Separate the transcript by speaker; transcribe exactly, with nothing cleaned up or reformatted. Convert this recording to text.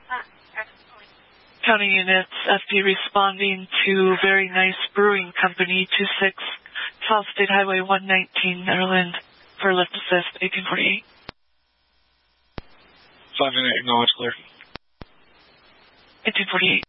Speaker 1: County units, F P responding to Very Nice Brewing Company, two six South State Highway one nineteen, Maryland, for lift assist, eighteen forty-eight.
Speaker 2: five nine eight, acknowledge clear.
Speaker 1: eighteen forty-eight.